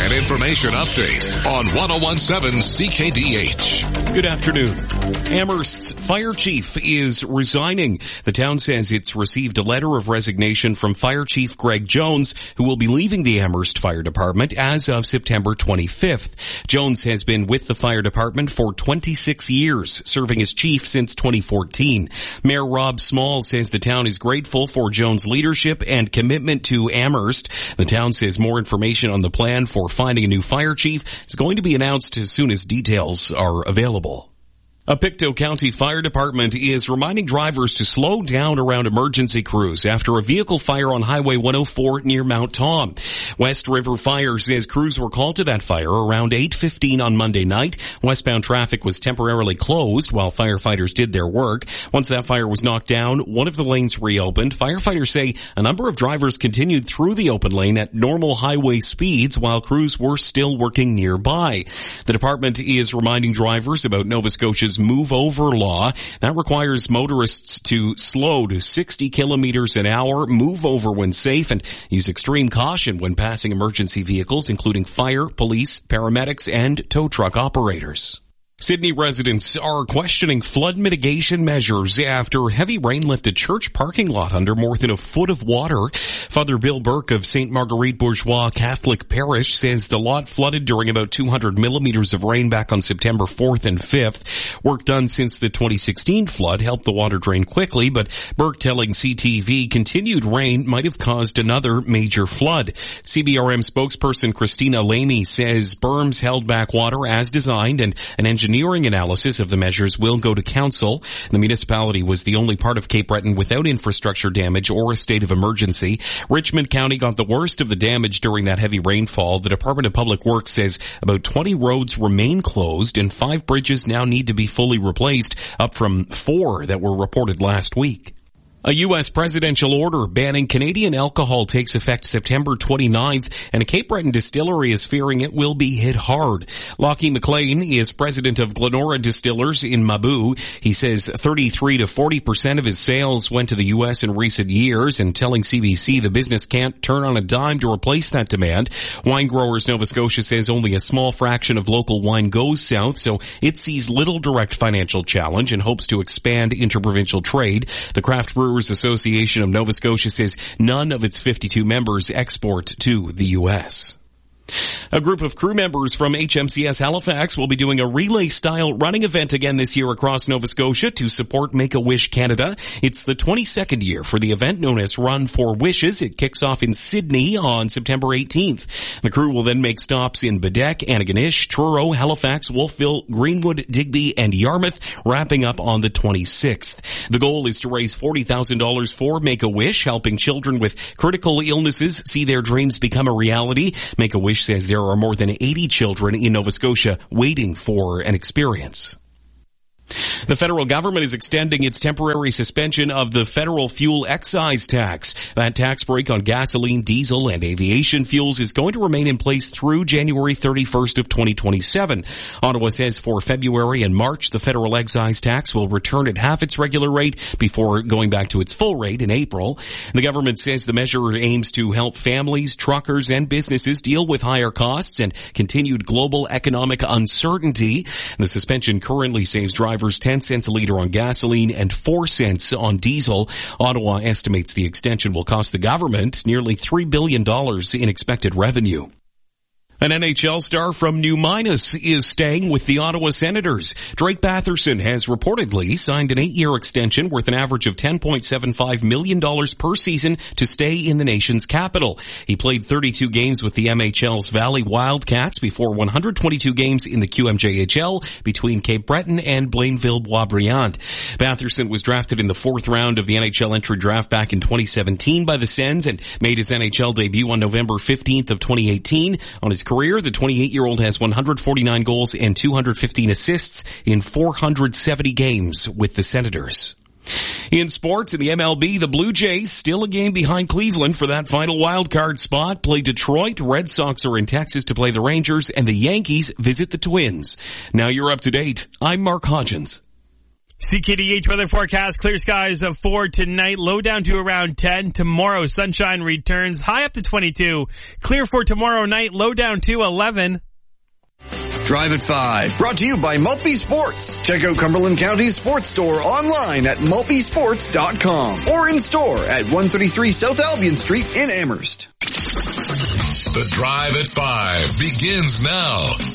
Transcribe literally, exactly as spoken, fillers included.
An information update on one oh one seven C K D H. Good afternoon. Amherst's fire chief is resigning. The town says it's received a letter of resignation from Fire Chief Greg Jones, who will be leaving the Amherst Fire Department as of September twenty-fifth. Jones has been with the fire department for twenty-six years, serving as chief since twenty fourteen. Mayor Rob Small says the town is grateful for Jones' leadership and commitment to Amherst. The town says more information on the plan for finding a new fire chief is going to be announced as soon as details are available. A Pictou County Fire Department is reminding drivers to slow down around emergency crews after a vehicle fire on Highway one oh four near Mount Tom. West River Fire says crews were called to that fire around eight fifteen on Monday night. Westbound traffic was temporarily closed while firefighters did their work. Once that fire was knocked down, one of the lanes reopened. Firefighters say a number of drivers continued through the open lane at normal highway speeds while crews were still working nearby. The department is reminding drivers about Nova Scotia's move over law. That requires motorists to slow to sixty kilometers an hour, move over when safe, and use extreme caution when passing emergency vehicles, including fire, police, paramedics, and tow truck operators. Sydney residents are questioning flood mitigation measures after heavy rain left a church parking lot under more than a foot of water. Father Bill Burke of Saint Marguerite Bourgeois Catholic Parish says the lot flooded during about two hundred millimeters of rain back on September fourth and fifth. Work done since the twenty sixteen flood helped the water drain quickly, but Burke telling C T V continued rain might have caused another major flood. C B R M spokesperson Christina Lamy says berms held back water as designed, and an engineer Engineering analysis of the measures will go to council. The municipality was the only part of Cape Breton without infrastructure damage or a state of emergency. Richmond County got the worst of the damage during that heavy rainfall. The Department of Public Works says about twenty roads remain closed and five bridges now need to be fully replaced, up from four that were reported last week. A U S presidential order banning Canadian alcohol takes effect September twenty-ninth, and a Cape Breton distillery is fearing it will be hit hard. Lockie McLean is president of Glenora Distillers in Mabou. He says thirty-three to forty percent of his sales went to the U S in recent years, and telling C B C the business can't turn on a dime to replace that demand. Wine Growers Nova Scotia says only a small fraction of local wine goes south, so it sees little direct financial challenge and hopes to expand interprovincial trade. The craft brewer Association of Nova Scotia says none of its fifty-two members export to the U S. A group of crew members from H M C S Halifax will be doing a relay-style running event again this year across Nova Scotia to support Make-A-Wish Canada. It's the twenty-second year for the event known as Run for Wishes. It kicks off in Sydney on September eighteenth. The crew will then make stops in Baddeck, Antigonish, Truro, Halifax, Wolfville, Greenwood, Digby, and Yarmouth, wrapping up on the twenty-sixth. The goal is to raise forty thousand dollars for Make-A-Wish, helping children with critical illnesses see their dreams become a reality. Make-A-Wish says there are more than eighty children in Nova Scotia waiting for an experience. The federal government is extending its temporary suspension of the federal fuel excise tax. That tax break on gasoline, diesel, and aviation fuels is going to remain in place through January thirty-first of twenty twenty-seven. Ottawa says for February and March, the federal excise tax will return at half its regular rate before going back to its full rate in April. The government says the measure aims to help families, truckers, and businesses deal with higher costs and continued global economic uncertainty. The suspension currently saves drivers ten cents a litre on gasoline and four cents on diesel. Ottawa estimates the extension will cost the government nearly three billion dollars in expected revenue. An N H L star from New Minas is staying with the Ottawa Senators. Drake Batherson has reportedly signed an eight-year extension worth an average of ten point seven five million dollars per season to stay in the nation's capital. He played thirty-two games with the M H L's Valley Wildcats before one hundred twenty-two games in the Q M J H L between Cape Breton and Blainville-Boisbriand. Batherson was drafted in the fourth round of the N H L entry draft back in twenty seventeen by the Sens and made his N H L debut on November fifteenth of twenty eighteen. On his career, the twenty-eight-year-old has one hundred forty-nine goals and two hundred fifteen assists in four hundred seventy games with the Senators. In sports, in the M L B, the Blue Jays still a game behind Cleveland for that final wild card spot. Play Detroit, Red Sox are in Texas to play the Rangers, and the Yankees visit the Twins. Now you're up to date. I'm Mark Hodgins. C K D H weather forecast, clear skies of four tonight, low down to around ten. Tomorrow, sunshine returns, high up to twenty-two. Clear for tomorrow night, low down to eleven. Drive at five, brought to you by Maltby Sports. Check out Cumberland County's sports store online at maltby sports dot com or in store at one thirty-three South Albion Street in Amherst. The Drive at five begins now.